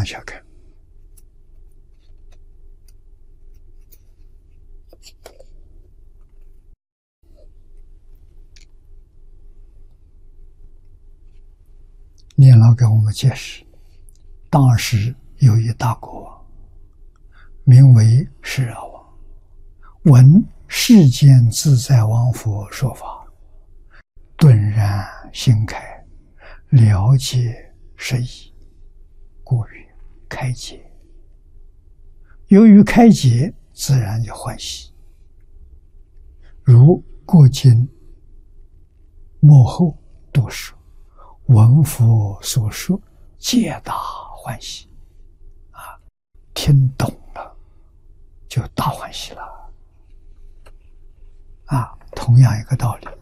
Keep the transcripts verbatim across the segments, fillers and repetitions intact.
往下看。念老给我们解释，当时有一大国王，名为释尔王，闻世间自在王佛说法，顿然心开，了解实义，故曰开解。由于开解，自然就欢喜。如过经末后读书，闻佛所说，皆大欢喜。啊，听懂了，就大欢喜了。啊，同样一个道理。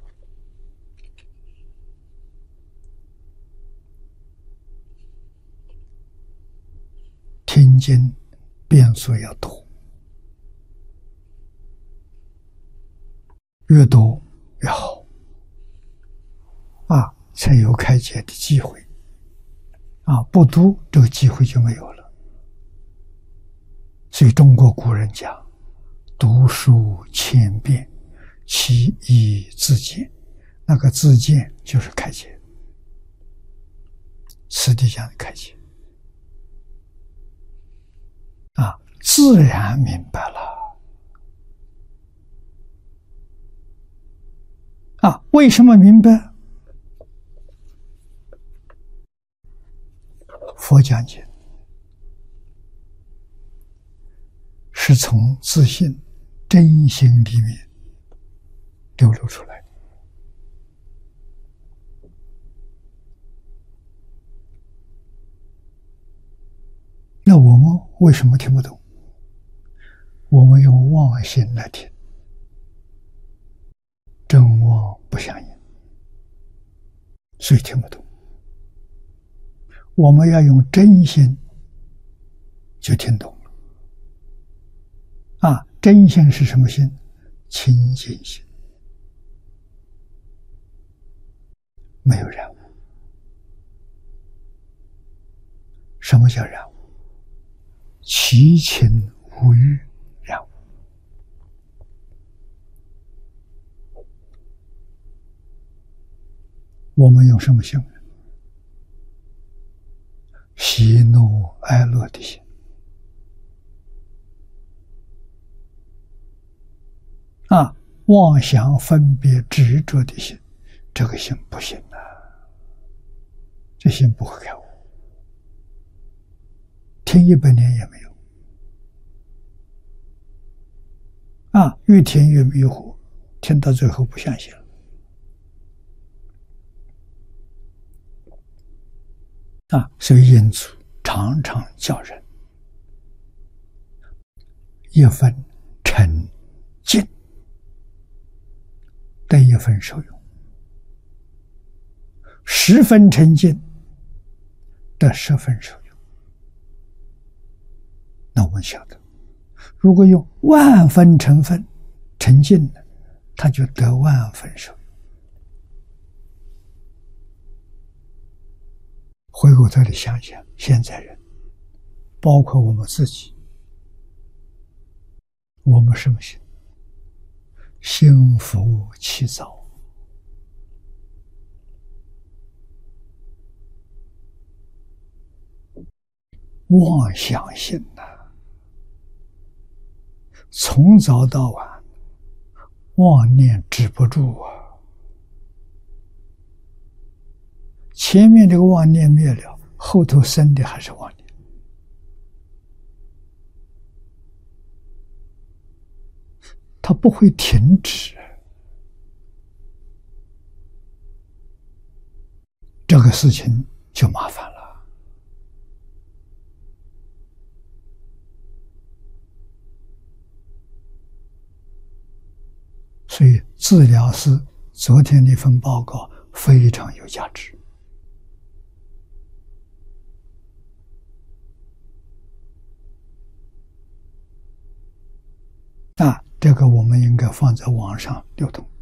听经变数要多，越多越好，啊，才有开解的机会。啊，不读这个机会就没有了。所以中国古人讲，读书千遍，其义自见。那个自见就是开解，此地讲的开解。啊，自然明白了。啊，为什么明白？佛讲解是从自信、真心里面流露出来的。那我们为什么听不懂？我们用妄心来听，真妄不相应，所以听不懂。我们要用真心，就听懂了。啊，真心是什么心？清净心，没有染污。什么叫染污？其情无欲染污。我们用什么心？喜怒哀乐的心。啊，妄想分别执着的心，这个心不行啊，这心不会开悟，听一百年也没有。啊，越听越迷糊，听到最后不相信了。啊，所以印祖常常叫人一分沉静得一分受用，十分沉静得十分受用。那我们晓得，如果用万分成分沉静了，他就得万分受用。回过头来想想，现在人，包括我们自己，我们什么心？心浮气躁。妄想心呐、啊，从早到晚，妄念止不住啊。前面这个妄念灭了，后头生的还是妄念。它不会停止，这个事情就麻烦了。所以治疗师昨天那份报告非常有价值。啊，这个我们应该放在网上流通。